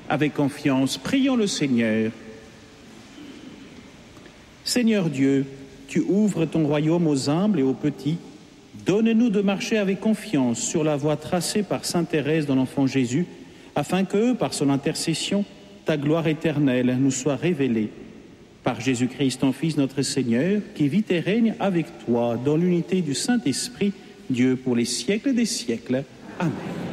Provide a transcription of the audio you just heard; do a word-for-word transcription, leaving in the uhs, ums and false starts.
Avec confiance, prions le Seigneur. Seigneur Dieu, tu ouvres ton royaume aux humbles et aux petits. Donne-nous de marcher avec confiance sur la voie tracée par sainte Thérèse de l'Enfant Jésus, afin que, par son intercession, ta gloire éternelle nous soit révélée. Par Jésus-Christ, ton Fils, notre Seigneur, qui vit et règne avec toi dans l'unité du Saint-Esprit, Dieu pour les siècles des siècles. Amen.